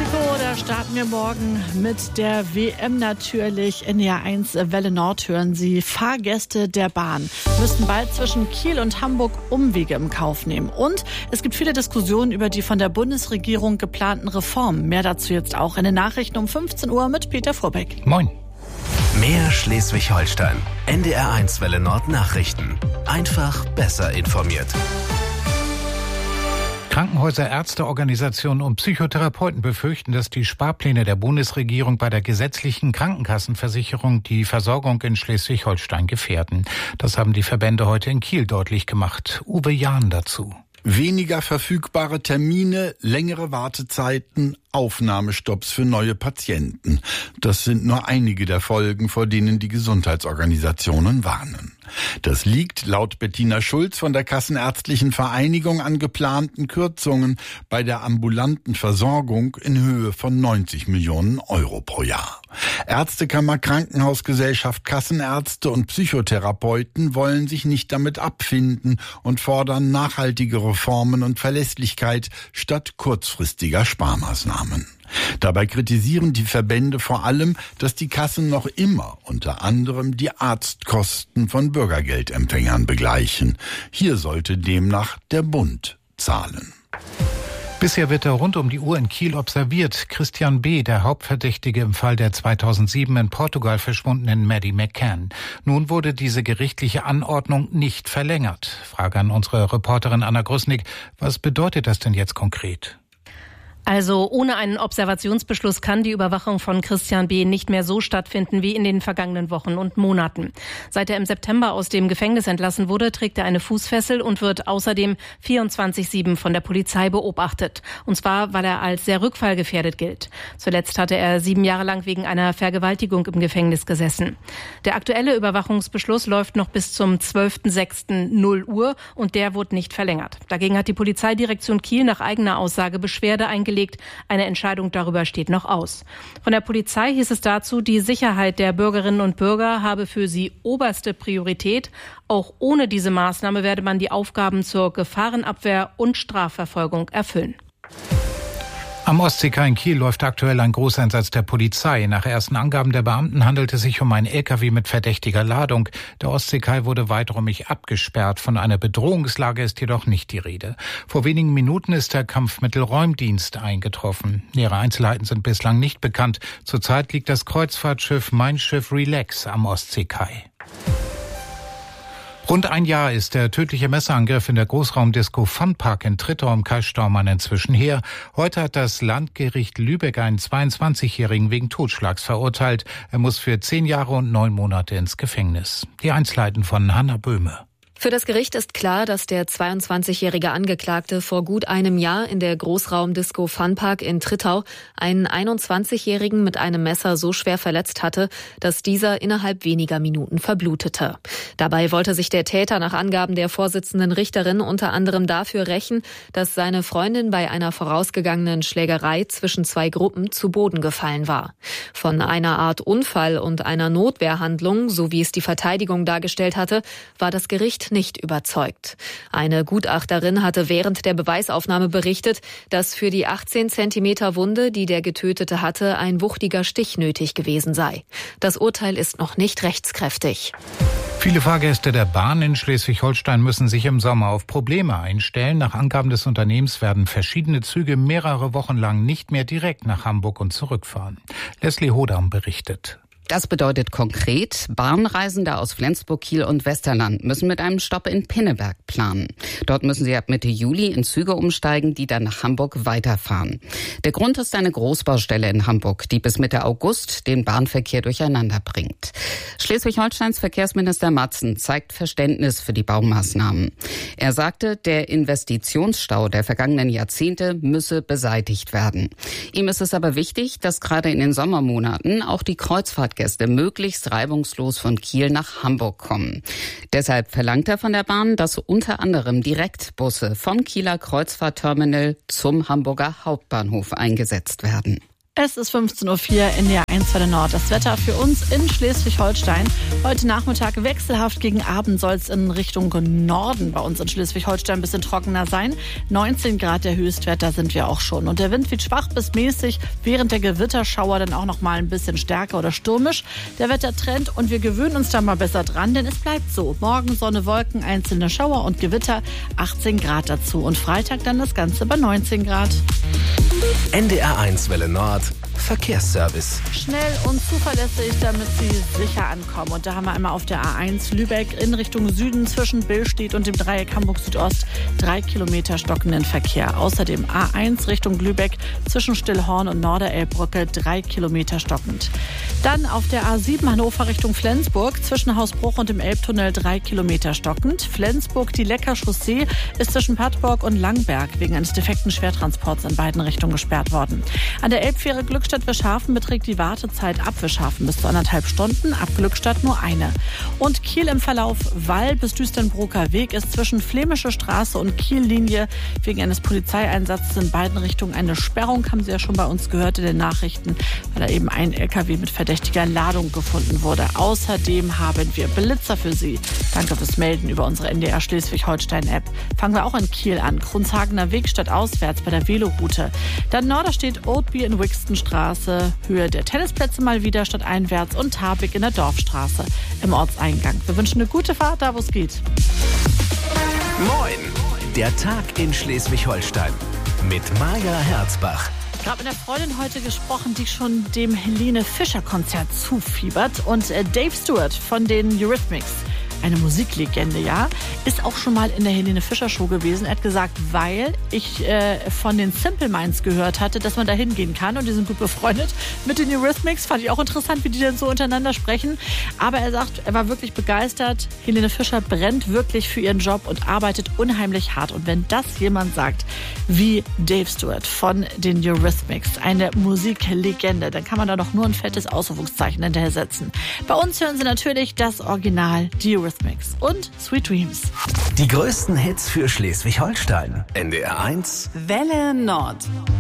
Da starten wir morgen mit der WM natürlich. In der 1 Welle Nord hören Sie, Fahrgäste der Bahn müssten bald zwischen Kiel und Hamburg Umwege im Kauf nehmen. Und es gibt viele Diskussionen über die von der Bundesregierung geplanten Reformen. Mehr dazu jetzt auch in den Nachrichten um 15 Uhr mit Peter Vorbeck. Moin. Mehr Schleswig-Holstein. NDR 1 Welle Nord Nachrichten. Einfach besser informiert. Krankenhäuser, Ärzteorganisationen und Psychotherapeuten befürchten, dass die Sparpläne der Bundesregierung bei der gesetzlichen Krankenkassenversicherung die Versorgung in Schleswig-Holstein gefährden. Das haben die Verbände heute in Kiel deutlich gemacht. Uwe Jahn dazu. Weniger verfügbare Termine, längere Wartezeiten, Aufnahmestopps für neue Patienten. Das sind nur einige der Folgen, vor denen die Gesundheitsorganisationen warnen. Das liegt laut Bettina Schulz von der Kassenärztlichen Vereinigung an geplanten Kürzungen bei der ambulanten Versorgung in Höhe von 90 Millionen Euro pro Jahr. Ärztekammer, Krankenhausgesellschaft, Kassenärzte und Psychotherapeuten wollen sich nicht damit abfinden und fordern nachhaltige Reformen und Verlässlichkeit statt kurzfristiger Sparmaßnahmen. Dabei kritisieren die Verbände vor allem, dass die Kassen noch immer unter anderem die Arztkosten von Bürgergeldempfängern begleichen. Hier sollte demnach der Bund zahlen. Bisher wird er rund um die Uhr in Kiel observiert. Christian B., der Hauptverdächtige im Fall der 2007 in Portugal verschwundenen Maddie McCann. Nun wurde diese gerichtliche Anordnung nicht verlängert. Frage an unsere Reporterin Anna Grüssnick. Was bedeutet das denn jetzt konkret? Also ohne einen Observationsbeschluss kann die Überwachung von Christian B. nicht mehr so stattfinden wie in den vergangenen Wochen und Monaten. Seit er im September aus dem Gefängnis entlassen wurde, trägt er eine Fußfessel und wird außerdem 24/7 von der Polizei beobachtet. Und zwar, weil er als sehr rückfallgefährdet gilt. Zuletzt hatte er 7 Jahre lang wegen einer Vergewaltigung im Gefängnis gesessen. Der aktuelle Überwachungsbeschluss läuft noch bis zum 12.06.0 Uhr und der wurde nicht verlängert. Dagegen hat die Polizeidirektion Kiel nach eigener Aussage Beschwerde eingelegt. Eine Entscheidung darüber steht noch aus. Von der Polizei hieß es dazu, die Sicherheit der Bürgerinnen und Bürger habe für sie oberste Priorität. Auch ohne diese Maßnahme werde man die Aufgaben zur Gefahrenabwehr und Strafverfolgung erfüllen. Am Ostseekai in Kiel läuft aktuell ein Großeinsatz der Polizei. Nach ersten Angaben der Beamten handelt es sich um einen LKW mit verdächtiger Ladung. Der Ostseekai wurde weiträumig abgesperrt. Von einer Bedrohungslage ist jedoch nicht die Rede. Vor wenigen Minuten ist der Kampfmittelräumdienst eingetroffen. Nähere Einzelheiten sind bislang nicht bekannt. Zurzeit liegt das Kreuzfahrtschiff Mein Schiff Relax am Ostseekai. Rund ein Jahr ist der tödliche Messerangriff in der Großraumdisco Funpark in Trittau im Kreis Staumann inzwischen her. Heute hat das Landgericht Lübeck einen 22-Jährigen wegen Totschlags verurteilt. Er muss für 10 Jahre und 9 Monate ins Gefängnis. Die Einzelheiten von Hanna Böhme. Für das Gericht ist klar, dass der 22-jährige Angeklagte vor gut einem Jahr in der Großraumdisco Funpark in Trittau einen 21-jährigen mit einem Messer so schwer verletzt hatte, dass dieser innerhalb weniger Minuten verblutete. Dabei wollte sich der Täter nach Angaben der Vorsitzenden Richterin unter anderem dafür rächen, dass seine Freundin bei einer vorausgegangenen Schlägerei zwischen 2 Gruppen zu Boden gefallen war. Von einer Art Unfall und einer Notwehrhandlung, so wie es die Verteidigung dargestellt hatte, war das Gericht nicht überzeugt. Eine Gutachterin hatte während der Beweisaufnahme berichtet, dass für die 18 Zentimeter Wunde, die der Getötete hatte, ein wuchtiger Stich nötig gewesen sei. Das Urteil ist noch nicht rechtskräftig. Viele Fahrgäste der Bahn in Schleswig-Holstein müssen sich im Sommer auf Probleme einstellen. Nach Angaben des Unternehmens werden verschiedene Züge mehrere Wochen lang nicht mehr direkt nach Hamburg und zurückfahren. Leslie Hodam berichtet. Das bedeutet konkret, Bahnreisende aus Flensburg, Kiel und Westerland müssen mit einem Stopp in Pinneberg planen. Dort müssen sie ab Mitte Juli in Züge umsteigen, die dann nach Hamburg weiterfahren. Der Grund ist eine Großbaustelle in Hamburg, die bis Mitte August den Bahnverkehr durcheinander bringt. Schleswig-Holsteins Verkehrsminister Matzen zeigt Verständnis für die Baumaßnahmen. Er sagte, der Investitionsstau der vergangenen Jahrzehnte müsse beseitigt werden. Ihm ist es aber wichtig, dass gerade in den Sommermonaten auch die Kreuzfahrtgäste möglichst reibungslos von Kiel nach Hamburg kommen. Deshalb verlangt er von der Bahn, dass unter anderem Direktbusse vom Kieler Kreuzfahrtterminal zum Hamburger Hauptbahnhof eingesetzt werden. Es ist 15.04 Uhr in der 1 Welle Nord. Das Wetter für uns in Schleswig-Holstein. Heute Nachmittag wechselhaft, gegen Abend soll es in Richtung Norden bei uns in Schleswig-Holstein ein bisschen trockener sein. 19 Grad der Höchstwert, da sind wir auch schon. Und der Wind weht schwach bis mäßig, während der Gewitterschauer dann auch noch mal ein bisschen stärker oder stürmisch. Der Wettertrend und wir gewöhnen uns da mal besser dran, denn es bleibt so. Morgen Sonne, Wolken, einzelne Schauer und Gewitter, 18 Grad dazu. Und Freitag dann das Ganze bei 19 Grad. NDR 1 Welle Nord Verkehrsservice. Schnell und zuverlässig, damit Sie sicher ankommen. Und da haben wir einmal auf der A1 Lübeck in Richtung Süden zwischen Billstedt und dem Dreieck Hamburg Südost 3 Kilometer stockenden Verkehr. Außerdem A1 Richtung Lübeck zwischen Stillhorn und Norderelbbrücke 3 Kilometer stockend. Dann auf der A7 Hannover Richtung Flensburg zwischen Hausbruch und dem Elbtunnel 3 Kilometer stockend. Flensburg, die Lecker-Chaussee ist zwischen Pattbork und Langberg wegen eines defekten Schwertransports in beiden Richtungen gesperrt worden. An der Elbfähre Glückstadt-Wischhafen beträgt die Wartezeit ab Wischhafen bis zu 1,5 Stunden, ab Glückstadt nur eine. Und Kiel im Verlauf Wall bis Düsternbroker Weg ist zwischen Flämische Straße und Kiel-Linie wegen eines Polizeieinsatzes in beiden Richtungen eine Sperrung, haben Sie ja schon bei uns gehört in den Nachrichten, weil da eben ein LKW mit verdächtiger Ladung gefunden wurde. Außerdem haben wir Blitzer für Sie. Danke fürs Melden über unsere NDR Schleswig-Holstein-App. Fangen wir auch in Kiel an. Kronshagener Weg statt auswärts bei der Veloroute. Dann Norderstedt Oldby in Wixtonstraße, Höhe der Tennisplätze mal wieder statt einwärts und Tabik in der Dorfstraße im Ortseingang. Wir wünschen eine gute Fahrt, da wo es geht. Moin, der Tag in Schleswig-Holstein mit Maja Herzbach. Ich habe mit einer Freundin heute gesprochen, die schon dem Helene Fischer Konzert zufiebert. Und Dave Stewart von den Eurythmics, eine Musiklegende, ja, ist auch schon mal in der Helene Fischer Show gewesen. Er hat gesagt, weil ich von den Simple Minds gehört hatte, dass man da hingehen kann und die sind gut befreundet mit den Eurythmics. Fand ich auch interessant, wie die denn so untereinander sprechen. Aber er sagt, er war wirklich begeistert. Helene Fischer brennt wirklich für ihren Job und arbeitet unheimlich hart. Und wenn das jemand sagt wie Dave Stewart von den Eurythmics, eine Musiklegende, dann kann man da doch nur ein fettes Ausrufungszeichen hinterher setzen. Bei uns hören Sie natürlich das Original, die Eurythmics und Sweet Dreams. Die größten Hits für Schleswig-Holstein. NDR 1 Welle Nord.